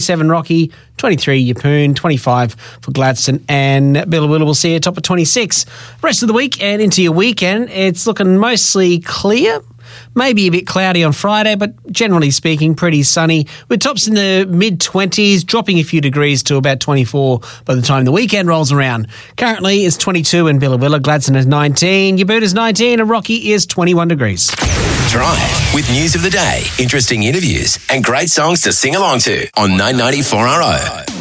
7 Rocky, 23 Yeppoon, 25 for Gladstone, and Billawilla will see a top of 26. Rest of the week and into your weekend, it's looking mostly clear. Maybe a bit cloudy on Friday, but generally speaking, pretty sunny, with tops in the mid-20s, dropping a few degrees to about 24 by the time the weekend rolls around. Currently, it's 22 in Billawilla, Gladstone is 19, Yeppoon is 19, and Rocky is 21 degrees. Drive with news of the day, interesting interviews, and great songs to sing along to on 994 RO.